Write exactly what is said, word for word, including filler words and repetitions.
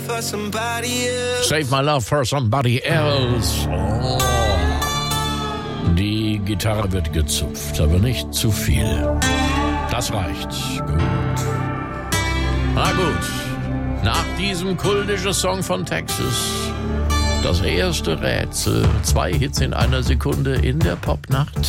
for somebody else. Save my love for somebody else. Oh. Die Gitarre wird gezupft, aber nicht zu viel. Das reicht. Gut. Na gut. Nach diesem kultischen Song von Texas. Das erste Rätsel. Zwei Hits in einer Sekunde in der Popnacht.